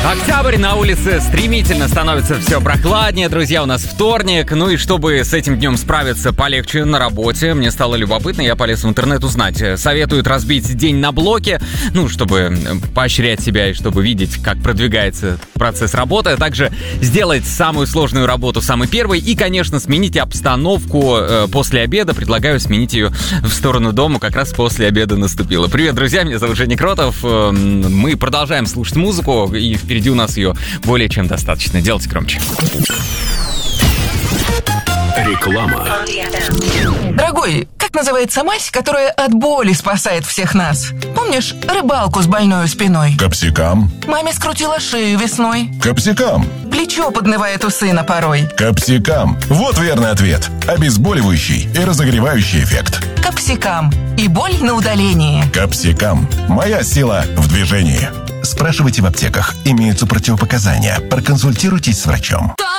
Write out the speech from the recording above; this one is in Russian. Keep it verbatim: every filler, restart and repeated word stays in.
Октябрь, на улице стремительно становится все прохладнее. Друзья, у нас вторник. Ну и чтобы с этим днем справиться полегче на работе, мне стало любопытно, я полез в интернет узнать. Советуют разбить день на блоки, ну, чтобы поощрять себя и чтобы видеть, как продвигается процесс работы. А также сделать самую сложную работу самой первой. И, конечно, сменить обстановку после обеда. Предлагаю сменить ее в сторону дома. Как раз после обеда наступило. Привет, друзья, меня зовут Женя Кротов. Мы продолжаем слушать музыку, и впереди у нас ее более чем достаточно. Делайте громче. Реклама. Дорогой, как называется мазь, которая от боли спасает всех нас? Помнишь рыбалку с больной спиной? Капсикам. Маме скрутила шею весной. Капсикам. Плечо поднывает у сына порой. Капсикам. Вот верный ответ. Обезболивающий и разогревающий эффект. Капсикам. И боль на удаление. Капсикам. Моя сила в движении. Спрашивайте в аптеках. Имеются противопоказания. Проконсультируйтесь с врачом.